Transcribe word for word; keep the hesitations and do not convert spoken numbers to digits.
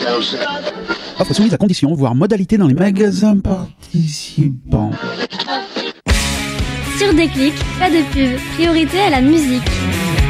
Offre soumise à conditions, voire modalité dans les magasins participants. Sur Déclic, pas de pub, priorité à la musique.